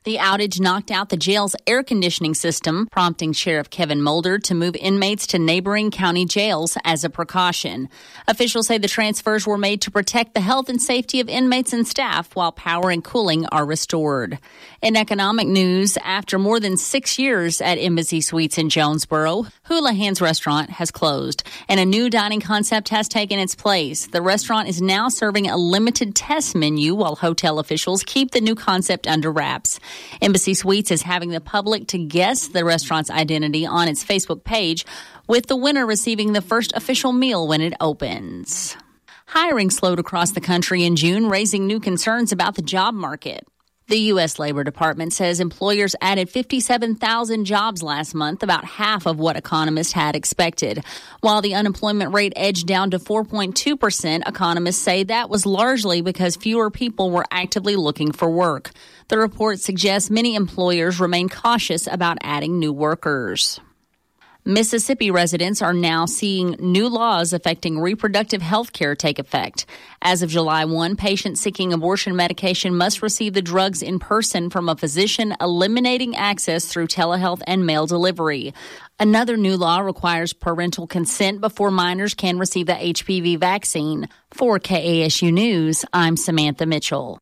The outage knocked out the jail's air conditioning system, prompting Sheriff Kevin Mulder to move inmates to neighboring county jails as a precaution. Officials say the transfers were made to protect the health and safety of inmates and staff while power and cooling are restored. In economic news, after more than 6 years at Embassy Suites in Jonesboro, Houlihan's restaurant has closed and a new dining concept has taken its place. The restaurant is now serving a limited test menu while hotel officials keep the new concept under wraps. Embassy Suites is having the public to guess the restaurant's identity on its Facebook page, with the winner receiving the first official meal when it opens. Hiring slowed across the country in June, raising new concerns about the job market. The U.S. Labor Department says employers added 57,000 jobs last month, about half of what economists had expected. While the unemployment rate edged down to 4.2%, economists say that was largely because fewer people were actively looking for work. The report suggests many employers remain cautious about adding new workers. Mississippi residents are now seeing new laws affecting reproductive health care take effect. As of July 1, patients seeking abortion medication must receive the drugs in person from a physician, eliminating access through telehealth and mail delivery. Another new law requires parental consent before minors can receive the HPV vaccine. For KASU News, I'm Samantha Mitchell.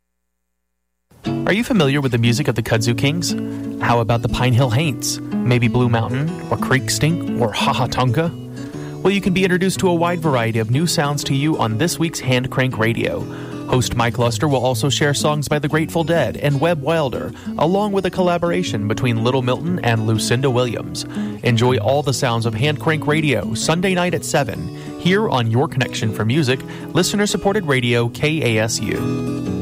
Are you familiar with the music of the Kudzu Kings? How about the Pine Hill Haints? Maybe Blue Mountain, or Creek Stink, or Haha Tonka? Well, you can be introduced to a wide variety of new sounds to you on this week's Hand Crank Radio. Host Mike Luster will also share songs by the Grateful Dead and Webb Wilder, along with a collaboration between Little Milton and Lucinda Williams. Enjoy all the sounds of Hand Crank Radio, Sunday night at 7, here on Your Connection for Music, listener-supported radio KASU.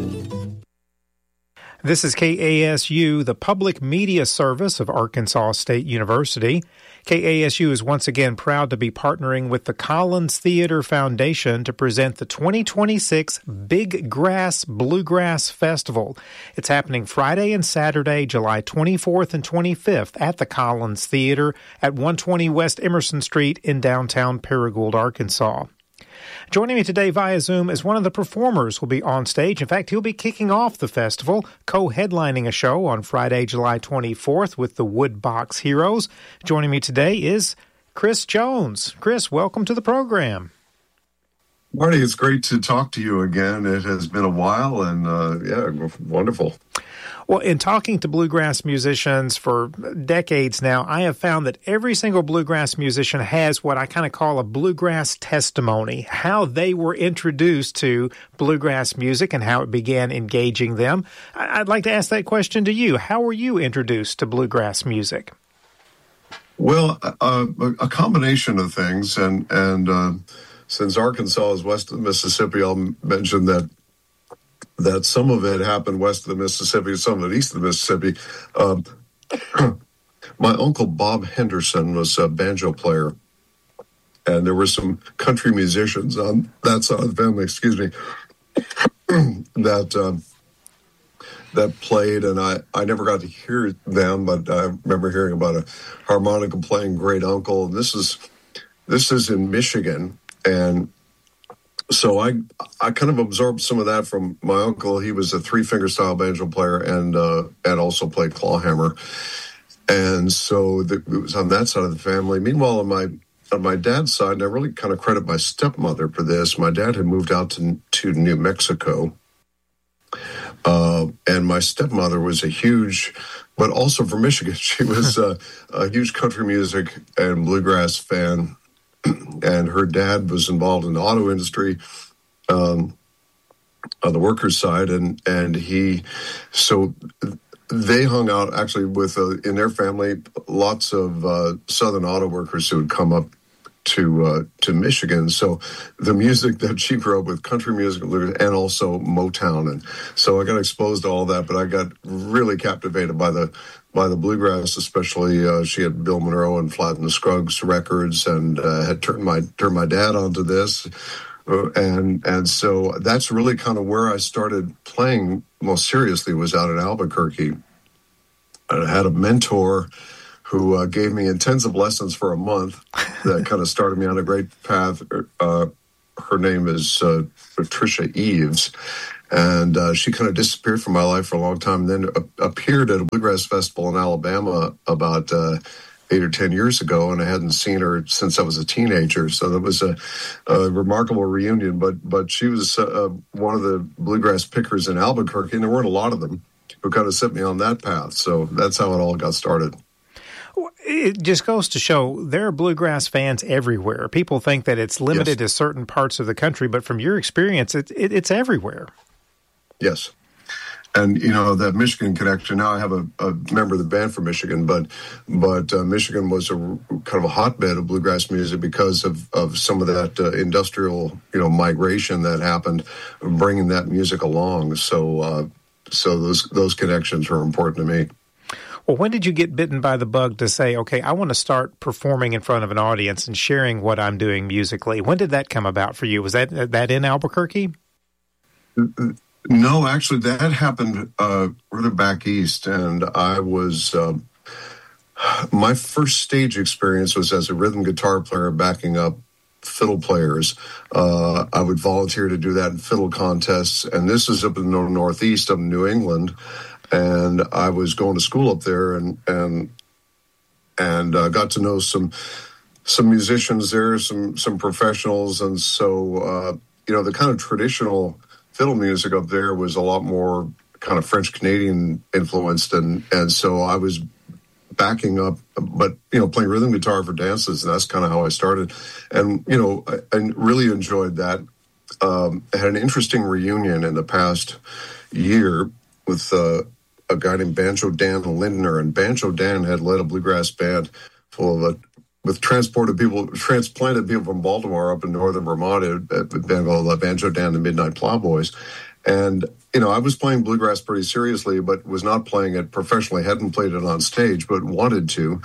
This is KASU, the public media service of Arkansas State University. KASU is once again proud to be partnering with the Collins Theater Foundation to present the 2026 Big Grass Bluegrass Festival. It's happening Friday and Saturday, July 24th and 25th at the Collins Theater at 120 West Emerson Street in downtown Paragould, Arkansas. Joining me today via Zoom is one of the performers who will be on stage. In fact, he'll be kicking off the festival, co-headlining a show on Friday, July 24th with the Woodbox Heroes. Joining me today is Chris Jones. Chris, welcome to the program. Marty, it's great to talk to you again. It has been a while, and wonderful. Well, in talking to bluegrass musicians for decades now, I have found that every single bluegrass musician has what I kind of call a bluegrass testimony, how they were introduced to bluegrass music and how it began engaging them. I'd like to ask that question to you. How were you introduced to bluegrass music? Well, a combination of things, and since Arkansas is west of the Mississippi, I'll mention that some of it happened west of the Mississippi, some of it east of the Mississippi. My uncle Bob Henderson was a banjo player, and there were some country musicians on that side of the family, that played, and I never got to hear them, but I remember hearing about a harmonica playing great uncle. And this is in Michigan, and so I kind of absorbed some of that from my uncle. He was a three-finger style banjo player and also played clawhammer. And so it was on that side of the family. Meanwhile, on my dad's side, and I really kind of credit my stepmother for this, my dad had moved out to New Mexico. And my stepmother was a huge, but also from Michigan, she was a huge country music and bluegrass fan. And her dad was involved in the auto industry on the workers' side, and so they hung out actually with in their family lots of Southern auto workers who would come up to Michigan. So the music that she grew up with, country music and also Motown, and so I got exposed to all that. But I got really captivated by the bluegrass, especially. She had Bill Monroe and Flatt and the Scruggs records, and had turned my dad onto this, and so that's really kind of where I started playing most seriously. Was out in Albuquerque. I had a mentor who gave me intensive lessons for a month that kind of started me on a great path. her name is Patricia Eves. And she kind of disappeared from my life for a long time, and then appeared at a bluegrass festival in Alabama about 8 or 10 years ago, and I hadn't seen her since I was a teenager. So that was a remarkable reunion. But she was one of the bluegrass pickers in Albuquerque, and there weren't a lot of them who kind of set me on that path. So that's how it all got started. It just goes to show there are bluegrass fans everywhere. People think that it's limited to certain parts of the country, but from your experience, it's everywhere. Yes. And, that Michigan connection, now I have a member of the band from Michigan, but Michigan was a kind of a hotbed of bluegrass music because of some of that industrial, migration that happened, bringing that music along. So those connections are important to me. Well, when did you get bitten by the bug to say, okay, I want to start performing in front of an audience and sharing what I'm doing musically? When did that come about for you? Was that in Albuquerque? No, actually, that happened further back east, and I was my first stage experience was as a rhythm guitar player backing up fiddle players. I would volunteer to do that in fiddle contests, and this is up in the northeast of New England, and I was going to school up there, and got to know some musicians there, some professionals, and so the kind of traditional fiddle music up there was a lot more kind of French Canadian influenced, and so I was backing up, but playing rhythm guitar for dances, and that's kind of how I started. And I really enjoyed that. I had an interesting reunion in the past year with a guy named Banjo Dan Lindner, and Banjo Dan had led a bluegrass band full of with transplanted people from Baltimore up in northern Vermont, a band called Banjo Dan and the Midnight Plowboys. And, I was playing bluegrass pretty seriously, but was not playing it professionally, hadn't played it on stage, but wanted to.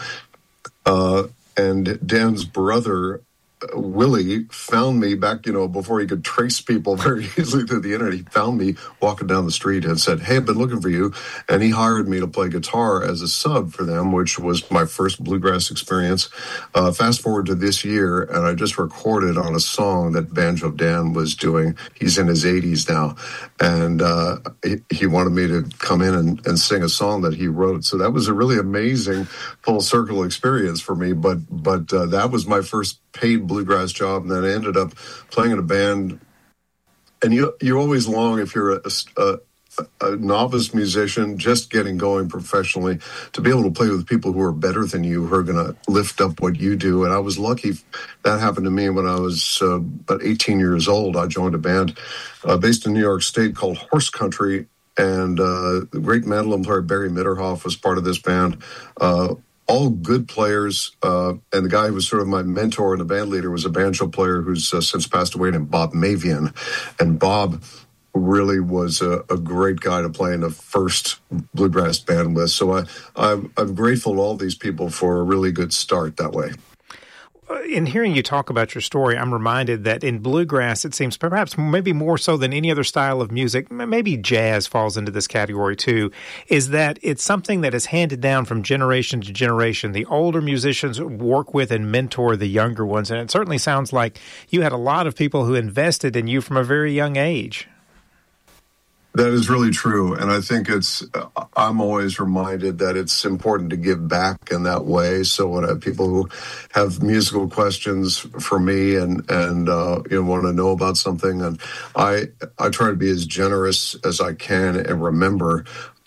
And Dan's brother, Willie, found me back, before he could trace people very easily through the internet. He found me walking down the street and said, "Hey, I've been looking for you." And he hired me to play guitar as a sub for them, which was my first bluegrass experience. Fast forward to this year, and I just recorded on a song that Banjo Dan was doing. He's in his 80s now. And he wanted me to come in and sing a song that he wrote. So that was a really amazing full circle experience for me. But that was my first paid bluegrass job, and then I ended up playing in a band. And you always long, if you're a novice musician just getting going professionally, to be able to play with people who are better than you, who are going to lift up what you do. And I was lucky that happened to me when I was about 18 years old. I joined a band based in New York State called Horse Country, and the great mandolin player Barry Mitterhoff was part of this band. All good players, and the guy who was sort of my mentor and the band leader was a banjo player who's since passed away named Bob Mavian. And Bob really was a great guy to play in the first bluegrass band with. So I'm grateful to all these people for a really good start that way. In hearing you talk about your story, I'm reminded that in bluegrass, it seems perhaps maybe more so than any other style of music, maybe jazz falls into this category too, is that it's something that is handed down from generation to generation. The older musicians work with and mentor the younger ones, and it certainly sounds like you had a lot of people who invested in you from a very young age. That is really true. And I think I'm always reminded that it's important to give back in that way. So when I have people who have musical questions for me and want to know about something, and I try to be as generous as I can and remember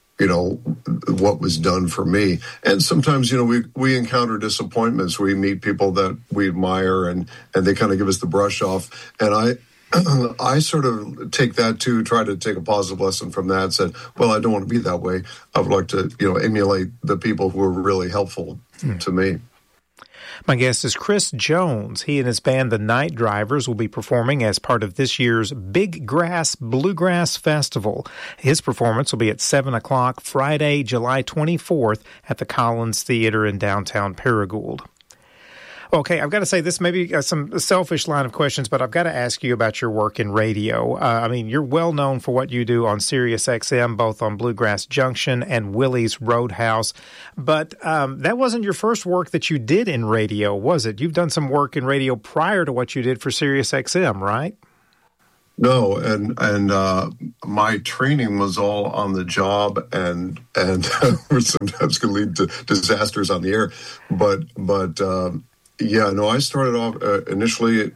what was done for me. And sometimes, we encounter disappointments. We meet people that we admire and they kind of give us the brush off. And I sort of take that too, try to take a positive lesson from that, said, well, I don't want to be that way. I would like to, emulate the people who are really helpful to me. My guest is Chris Jones. He and his band, the Night Drivers, will be performing as part of this year's Big Grass Bluegrass Festival. His performance will be at 7 o'clock Friday, July 24th at the Collins Theater in downtown Paragould. Okay, I've got to say this may be some selfish line of questions, but I've got to ask you about your work in radio. I mean, you're well known for what you do on Sirius XM, both on Bluegrass Junction and Willie's Roadhouse. But that wasn't your first work that you did in radio, was it? You've done some work in radio prior to what you did for Sirius XM, right? No, and my training was all on the job, and sometimes can lead to disasters on the air. But I started off initially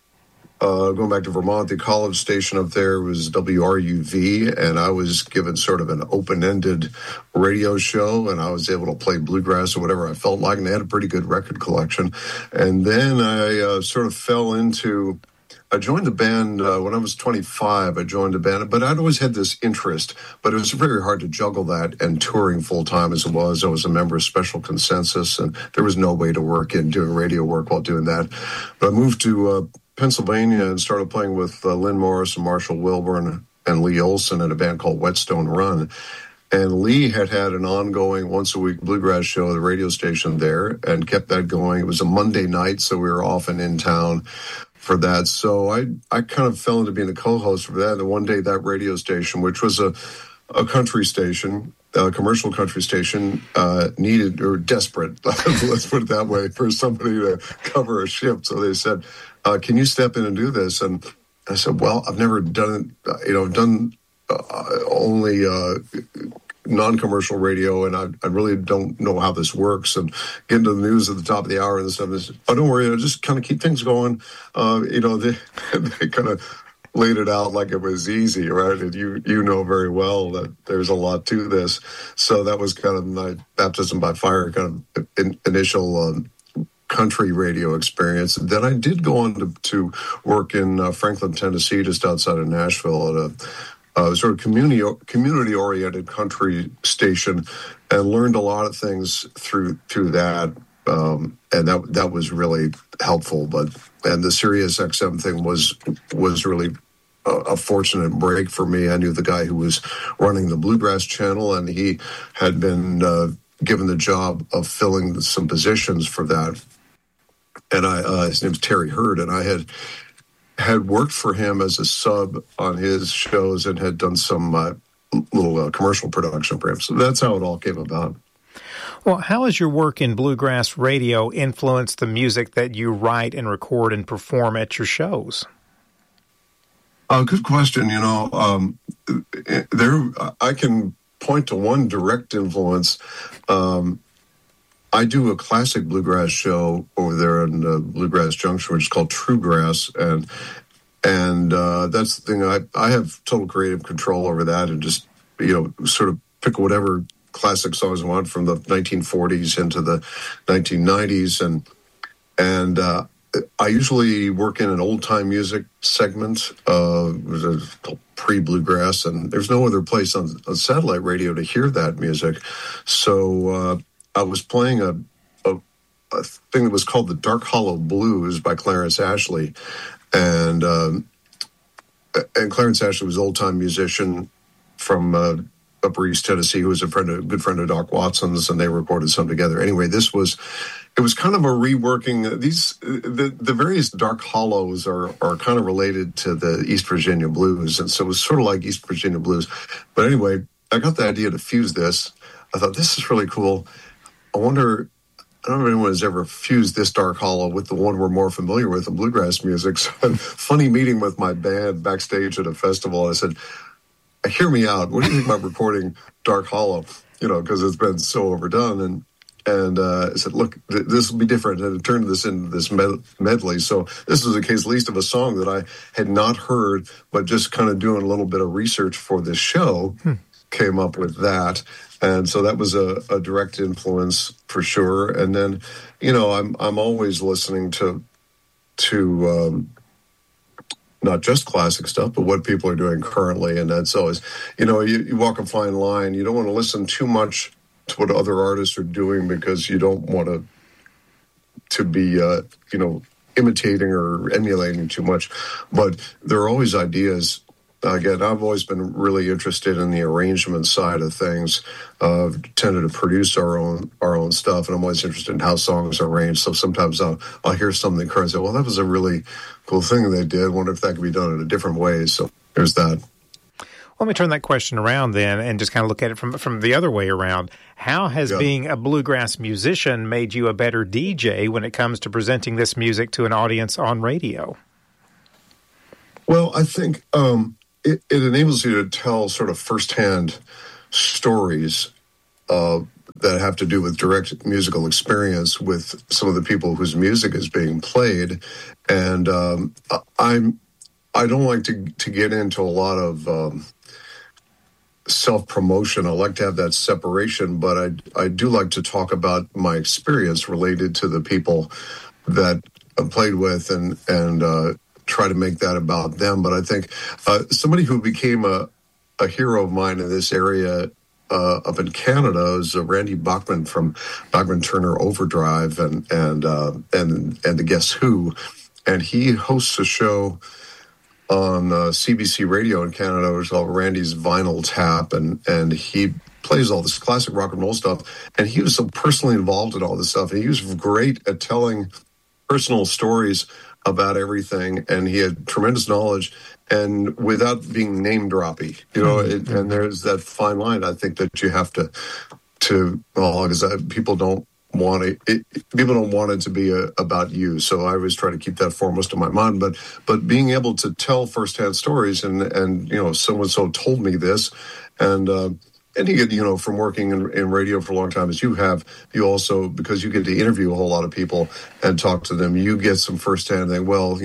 going back to Vermont. The college station up there was WRUV, and I was given sort of an open-ended radio show, and I was able to play bluegrass or whatever I felt like, and they had a pretty good record collection. And then I sort of fell into. I joined the band when I was 25. I joined a band, but I'd always had this interest, but it was very hard to juggle that and touring full-time as it was. I was a member of Special Consensus, and there was no way to work in doing radio work while doing that. But I moved to Pennsylvania and started playing with Lynn Morris and Marshall Wilburn and Lee Olson in a band called Whetstone Run. And Lee had an ongoing once-a-week bluegrass show at the radio station there and kept that going. It was a Monday night, so we were often in town for that. So I kind of fell into being a co-host for that. And one day that radio station, which was a country station, a commercial country station, needed or desperate, let's put it that way, for somebody to cover a shift. So they said, can you step in and do this? And I said, well, I've never done it. I've done only non-commercial radio, and I really don't know how this works, and get into the news at the top of the hour and stuff. And oh, don't worry, I'll just kind of keep things going. They kind of laid it out like it was easy, right? And you know very well that there's a lot to this. So that was kind of my baptism by fire, kind of initial country radio experience. Then I did go on to work in Franklin, Tennessee, just outside of Nashville, at a sort of community-oriented country station, and learned a lot of things through that, and that was really helpful. And the Sirius XM thing was really a fortunate break for me. I knew the guy who was running the Bluegrass channel, and he had been given the job of filling some positions for that. And his name's Terry Hurd, and I had worked for him as a sub on his shows and had done some little commercial production for him. So that's how it all came about. Well, how has your work in bluegrass radio influenced the music that you write and record and perform at your shows? Good question. I can point to one direct influence. I do a classic bluegrass show over there in Bluegrass Junction, which is called True Grass, and that's the thing. I have total creative control over that, and just sort of pick whatever classic songs I want from the 1940s into the 1990s, and I usually work in an old time music segment, pre-bluegrass, and there's no other place on satellite radio to hear that music, so. I was playing a thing that was called the Dark Hollow Blues by Clarence Ashley, and Clarence Ashley was an old-time musician from Upper East Tennessee who was a good friend of Doc Watson's, and they recorded some together. Anyway, it was kind of a reworking. The various Dark Hollows are kind of related to the East Virginia blues, and so it was sort of like East Virginia blues. But anyway, I got the idea to fuse this. I thought, this is really cool. I don't know if anyone has ever fused this Dark Hollow with the one we're more familiar with in bluegrass music. So, funny meeting with my band backstage at a festival. I said, hear me out. What do you think about recording Dark Hollow? Because it's been so overdone. And I said, look, this will be different. And it turned this into this medley. So this was a case, at least, of a song that I had not heard, but just kind of doing a little bit of research for this show, came up with that. And so that was a direct influence for sure. And then, I'm always listening to not just classic stuff, but what people are doing currently. And that's always, you walk a fine line. You don't want to listen too much to what other artists are doing because you don't want to be, imitating or emulating too much. But there are always ideas again, I've always been really interested in the arrangement side of things. Tended to produce our own stuff, and I'm always interested in how songs are arranged. So sometimes I'll hear something and say, well, that was a really cool thing they did. Wonder if that could be done in a different way. So there's that. Let me turn that question around then and just kind of look at it from the other way around. How has being a bluegrass musician made you a better DJ when it comes to presenting this music to an audience on radio? Well, I think it enables you to tell sort of firsthand stories that have to do with direct musical experience with some of the people whose music is being played. And I don't like to get into a lot of self-promotion. I like to have that separation, but I do like to talk about my experience related to the people that I played with and try to make that about them. But I think somebody who became a hero of mine in this area up in Canada is Randy Bachman from Bachman Turner Overdrive and the Guess Who, and he hosts a show on CBC Radio in Canada, which is called Randy's Vinyl Tap, and he plays all this classic rock and roll stuff. And he was so personally involved in all this stuff, and he was great at telling personal stories about everything, and he had tremendous knowledge, and without being name droppy, and there's that fine line. I think that you have to because people don't want it to be about you. So I always try to keep that foremost in my mind. But being able to tell firsthand stories and so-and-so told me this, and you get, from working in radio for a long time as you have, you also, because you get to interview a whole lot of people and talk to them, you get some firsthand thing. Well,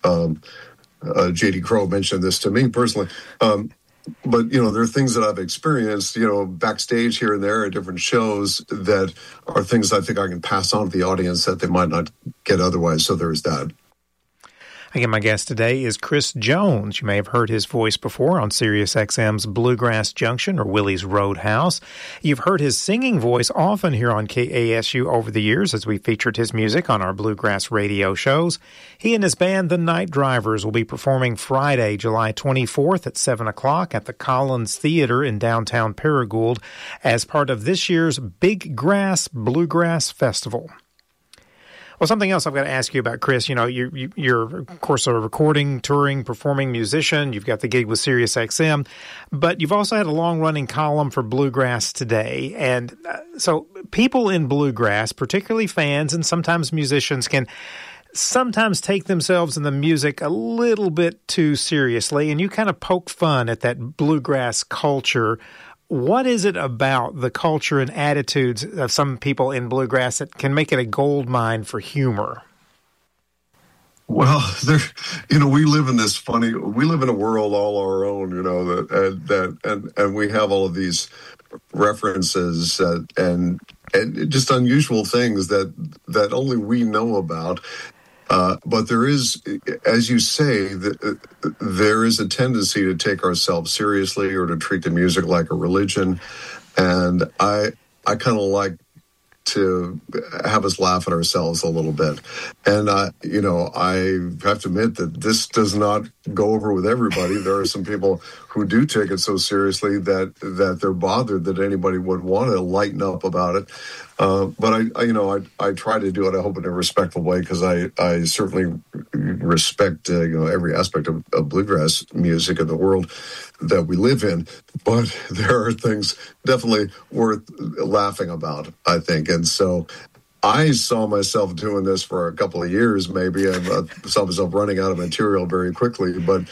J.D. Crowe mentioned this to me personally. But, there are things that I've experienced, backstage here and there at different shows that are things I think I can pass on to the audience that they might not get otherwise. So there's that. Again, my guest today is Chris Jones. You may have heard his voice before on Sirius XM's Bluegrass Junction or Willie's Roadhouse. You've heard his singing voice often here on KASU over the years as we featured his music on our bluegrass radio shows. He and his band, The Night Drivers, will be performing Friday, July 24th at 7 o'clock at the Collins Theater in downtown Paragould as part of this year's Big Grass Bluegrass Festival. Well, something else I've got to ask you about, Chris. You're, of course, a recording, touring, performing musician. You've got the gig with Sirius XM, but you've also had a long-running column for Bluegrass Today. And so people in bluegrass, particularly fans and sometimes musicians, can sometimes take themselves and the music a little bit too seriously, and you kind of poke fun at that bluegrass culture. What is it about the culture and attitudes of some people in bluegrass that can make it a gold mine for humor? Well, we live in a world all our own, and we have all of these references and just unusual things that only we know about. But there is, as you say, there is a tendency to take ourselves seriously or to treat the music like a religion. And I kind of like to have us laugh at ourselves a little bit. And, I have to admit that this does not go over with everybody. There are some people who do take it so seriously that they're bothered that anybody would want to lighten up about it. But I try to do it, I hope, in a respectful way, because I certainly respect, every aspect of bluegrass music in the world that we live in. But there are things definitely worth laughing about, I think. And so I saw myself doing this for a couple of years, maybe. I saw myself running out of material very quickly. But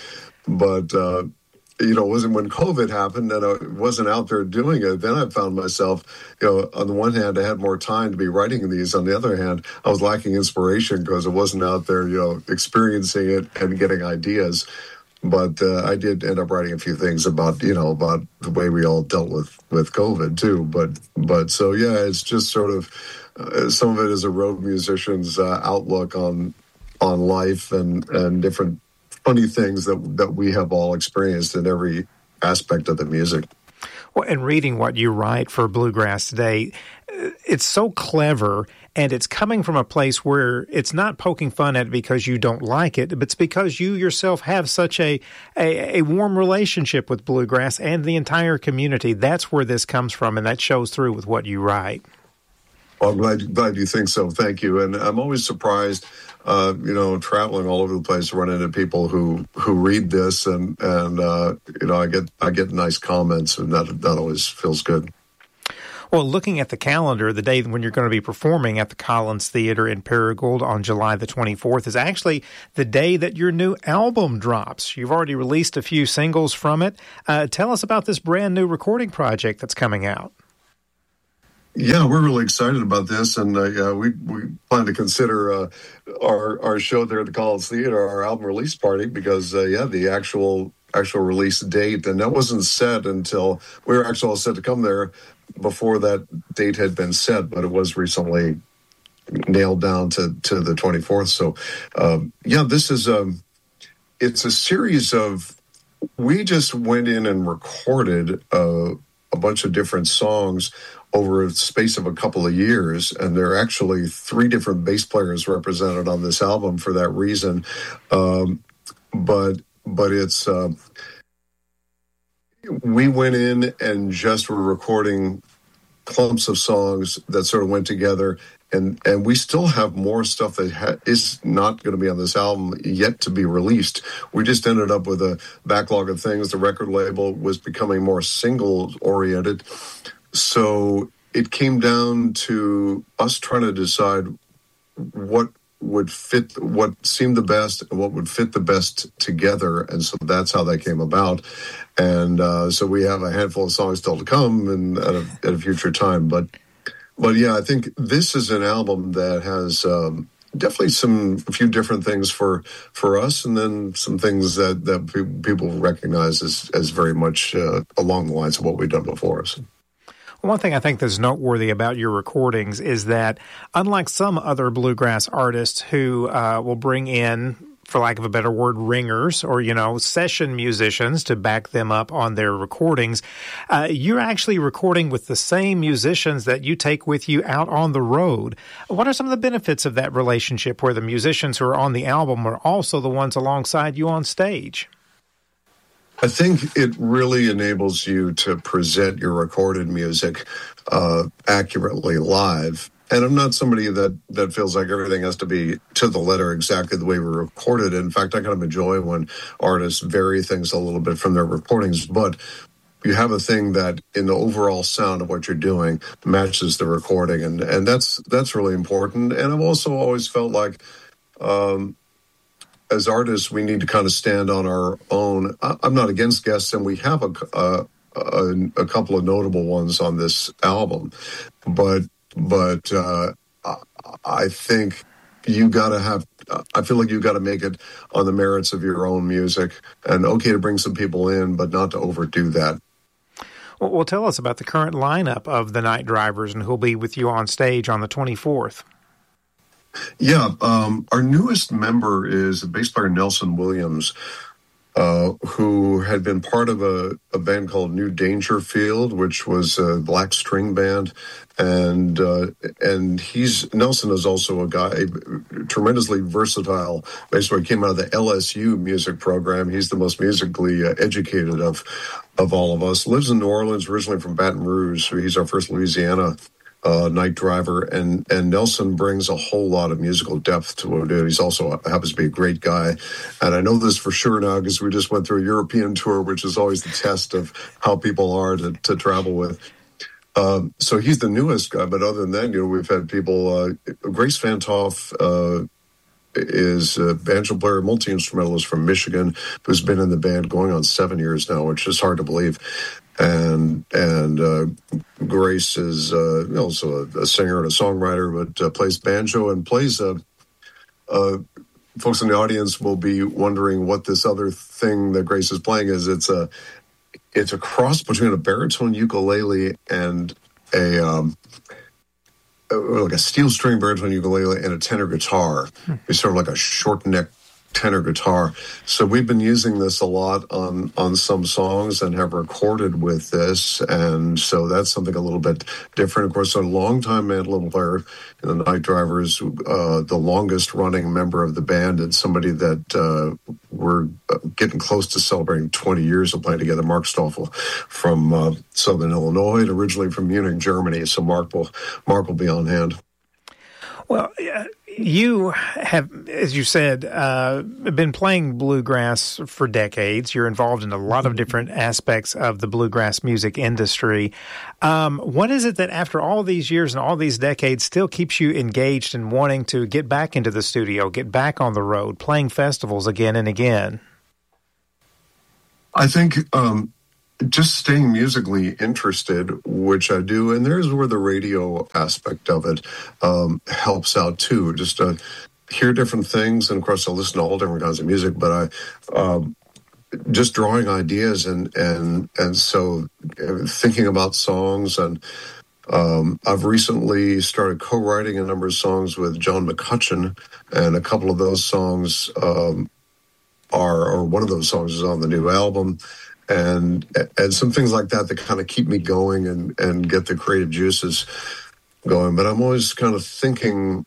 it wasn't when COVID happened and I wasn't out there doing it. Then I found myself, on the one hand, I had more time to be writing these. On the other hand, I was lacking inspiration because I wasn't out there, experiencing it and getting ideas. But I did end up writing a few things about the way we all dealt with COVID too. But so, yeah, it's just sort of some of it is a road musician's outlook on life and different funny things that we have all experienced in every aspect of the music. Well, and reading what you write for Bluegrass Today, it's so clever, and it's coming from a place where it's not poking fun at it because you don't like it, but it's because you yourself have such a warm relationship with bluegrass and the entire community. That's where this comes from, and that shows through with what you write. Well, I'm glad you think so. Thank you. And I'm always surprised, traveling all over the place, run into people who read this, and I get nice comments, and that always feels good. Well, looking at the calendar, the day when you're going to be performing at the Collins Theater in Paragould on July the 24th is actually the day that your new album drops. You've already released a few singles from it. Tell us about this brand new recording project that's coming out. Yeah, we're really excited about this, and we plan to consider our show there at the Collins Theater our album release party because, the actual release date, and that wasn't set until we were actually all set to come there before that date had been set, but it was recently nailed down to the 24th. So, this is it's a series of, we just went in and recorded a bunch of different songs over a space of a couple of years, and there are actually 3 different bass players represented on this album for that reason. But it's we went in and just were recording clumps of songs that sort of went together, and we still have more stuff that is not going to be on this album yet to be released. We just ended up with a backlog of things. The record label was becoming more single-oriented, so it came down to us trying to decide what would fit, what seemed the best, and what would fit the best together, and so that's how that came about. And so we have a handful of songs still to come, and at a future time. But yeah, I think this is an album that has definitely a few different things for us, and then some things that people recognize as very much along the lines of what we've done before us. One thing I think that's noteworthy about your recordings is that, unlike some other bluegrass artists who will bring in, for lack of a better word, ringers or, session musicians to back them up on their recordings, you're actually recording with the same musicians that you take with you out on the road. What are some of the benefits of that relationship where the musicians who are on the album are also the ones alongside you on stage? I think it really enables you to present your recorded music accurately live. And I'm not somebody that feels like everything has to be to the letter exactly the way we recorded it. In fact, I kind of enjoy when artists vary things a little bit from their recordings, but you have a thing that in the overall sound of what you're doing matches the recording. And that's really important. And I've also always felt like, as artists, we need to kind of stand on our own. I'm not against guests, and we have a couple of notable ones on this album, but I think you got to have. I feel like you got to make it on the merits of your own music, and okay to bring some people in, but not to overdo that. Well, tell us about the current lineup of the Night Drivers and who'll be with you on stage on the 24th. Yeah, our newest member is bass player Nelson Williams, who had been part of a band called New Dangerfield, which was a black string band, and Nelson is also a tremendously versatile. Basically, came out of the LSU music program. He's the most musically educated of all of us. Lives in New Orleans, originally from Baton Rouge. So he's our first Louisiana night driver, and Nelson brings a whole lot of musical depth to what we do. He's also happens to be a great guy, and I know this for sure now because we just went through a European tour, which is always the test of how people are to travel with. So he's the newest guy, but other than that, we've had people. Grace Fantoff is a banjo player, multi-instrumentalist from Michigan, who's been in the band going on 7 years now, which is hard to believe. And Grace is also a singer and a songwriter, but plays banjo and plays. Folks in the audience will be wondering what this other thing that Grace is playing is. It's a cross between a baritone ukulele and like a steel string baritone ukulele and a tenor guitar. It's sort of like a short neck tenor guitar. So we've been using this a lot on some songs and have recorded with this. And so that's something a little bit different. Of course, a longtime mandolin player in the Night Drivers, the longest running member of the band, and somebody that we're getting close to celebrating 20 years of playing together, Mark Stoffel from Southern Illinois, and originally from Munich, Germany. So Mark will be on hand. Well, you have, as you said, been playing bluegrass for decades. You're involved in a lot of different aspects of the bluegrass music industry. What is it that after all these years and all these decades still keeps you engaged and wanting to get back into the studio, get back on the road, playing festivals again and again? I think just staying musically interested, which I do, and there's where the radio aspect of it helps out too. Just to hear different things, and of course I listen to all different kinds of music, but I just drawing ideas and so thinking about songs. And I've recently started co-writing a number of songs with John McCutcheon, and a couple of those songs or one of those songs is on the new album. And some things like that kind of keep me going and get the creative juices going. But I'm always kind of thinking,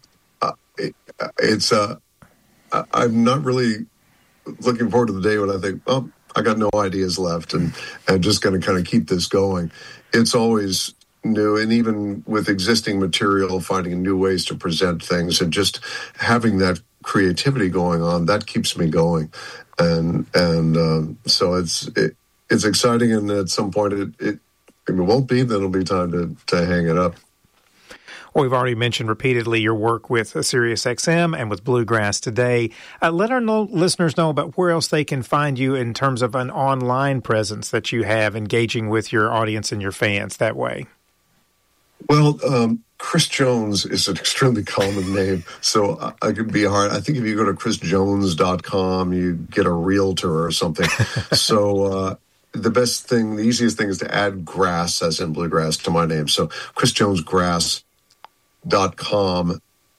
I'm not really looking forward to the day when I think, oh, I got no ideas left and just going to kind of keep this going. It's always new, and even with existing material, finding new ways to present things and just having that creativity going on, that keeps me going. And so it's exciting, and at some point it won't be. Then it'll be time to hang it up. Well, we've already mentioned repeatedly your work with SiriusXM and with Bluegrass Today. Let our listeners know about where else they can find you in terms of an online presence that you have, engaging with your audience and your fans that way. Well, Chris Jones is an extremely common name, so it could be hard. I think if you go to chrisjones.com, you get a realtor or something. So the easiest thing is to add grass, as in bluegrass, to my name. So chrisjonesgrass.com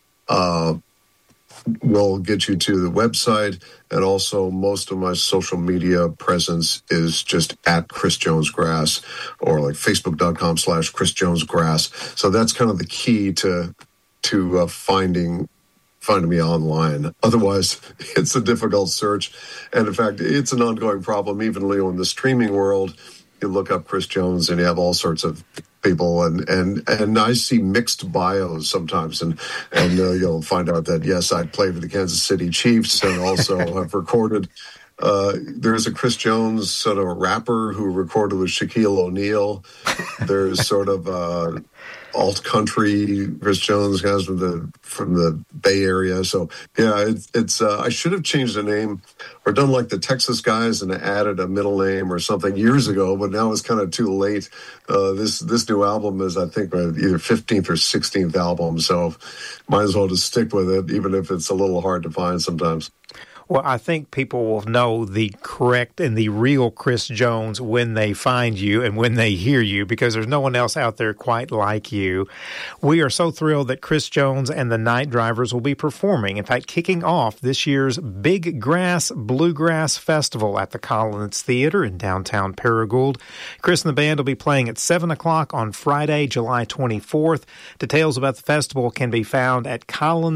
will get you to the website, and also most of my social media presence is just at Chris Jones Grass, or like facebook.com/Chris Jones Grass. So that's kind of the key to finding me online. Otherwise, it's a difficult search. And in fact, it's an ongoing problem. Even Leo, in the streaming world, you look up Chris Jones and you have all sorts of people, and I see mixed bios sometimes, and you'll find out that yes, I played for the Kansas City Chiefs, and also I've recorded. There's a Chris Jones sort of a rapper who recorded with Shaquille O'Neal. There's sort of alt country Chris Jones guys from the Bay Area. So yeah, it's I should have changed the name or done like the Texas guys and added a middle name or something years ago, but now it's kind of too late. This new album is, I think, either 15th or 16th album, so might as well just stick with it, even if it's a little hard to find sometimes. Well, I think people will know the correct and the real Chris Jones when they find you and when they hear you, because there's no one else out there quite like you. We are so thrilled that Chris Jones and the Night Drivers will be performing, in fact, kicking off this year's Big Grass Bluegrass Festival at the Collins Theater in downtown Paragould. Chris and the band will be playing at 7 o'clock on Friday, July 24th. Details about the festival can be found at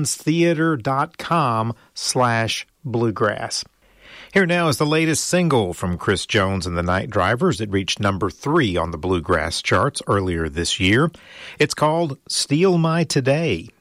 collinstheater.com/bluegrass. Here now is the latest single from Chris Jones and the Night Drivers. It reached number 3 on the Bluegrass charts earlier this year. It's called Steal My Today.